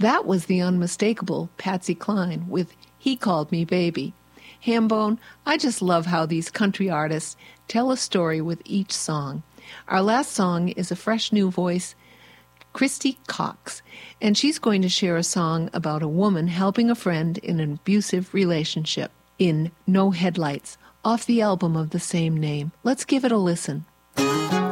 That was the unmistakable Patsy Cline with He Called Me Baby. Hambone, I just love how these country artists tell a story with each song. Our last song is a fresh new voice, Christy Cox, and she's going to share a song about a woman helping a friend in an abusive relationship in No Headlights, off the album of the same name. Let's give it a listen.